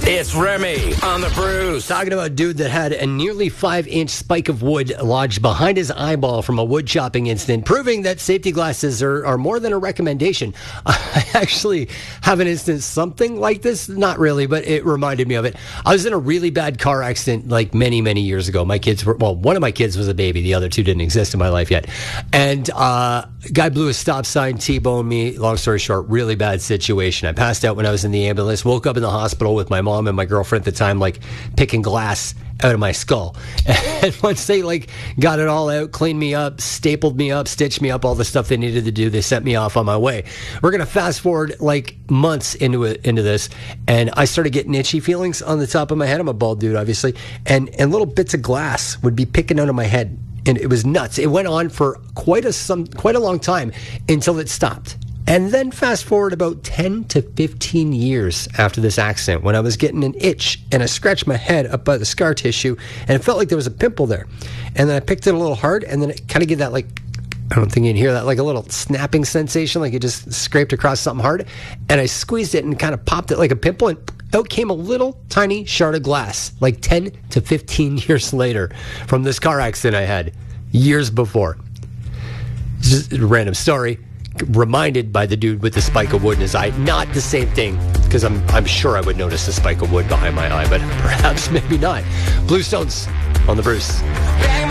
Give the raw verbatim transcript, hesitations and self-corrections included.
It's Remy on the Bruce. Talking about a dude that had a nearly five-inch spike of wood lodged behind his eyeball from a wood chopping incident, proving that safety glasses are, are more than a recommendation. I actually have an instance, something like this. Not really, but it reminded me of it. I was in a really bad car accident like many, many years ago. My kids were, well, one of my kids was a baby. The other two didn't exist in my life yet. And uh, guy blew a stop sign, T-boned me. Long story short, really bad situation. I passed out when I was in the ambulance, woke up in the hospital with my mom and my girlfriend at the time, like picking glass out of my skull. And once they like got it all out, cleaned me up, stapled me up, stitched me up, all the stuff they needed to do, they sent me off on my way. We're going to fast forward like months into it, into this, and I started getting itchy feelings on the top of my head. I'm a bald dude, obviously, and and little bits of glass would be picking out of my head, and it was nuts. It went on for quite a some quite a long time until it stopped. And then fast forward about ten to fifteen years after this accident, when I was getting an itch and I scratched my head up by the scar tissue and it felt like there was a pimple there. And then I picked it a little hard and then it kind of gave that, like, I don't think you can hear that, like a little snapping sensation, like it just scraped across something hard. And I squeezed it and kind of popped it like a pimple, and out came a little tiny shard of glass, like ten to fifteen years later from this car accident I had years before. It's just a random story. Reminded by the dude with the spike of wood in his eye. Not the same thing, because I'm I'm sure I would notice the spike of wood behind my eye, but perhaps maybe not. Bluestones on the Bruce.